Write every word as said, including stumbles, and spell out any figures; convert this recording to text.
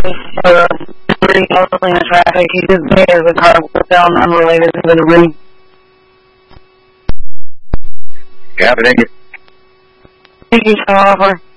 uh, pretty mostly in traffic. He just made as a car was down unrelated to the debris. Yeah, but thank you. Thank you, Oliver.